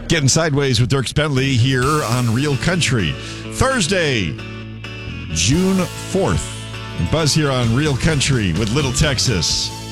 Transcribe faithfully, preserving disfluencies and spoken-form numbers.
Getting Sideways with Dirk Bentley here on Real Country. Thursday, June fourth. Buzz here on Real Country with Little Texas.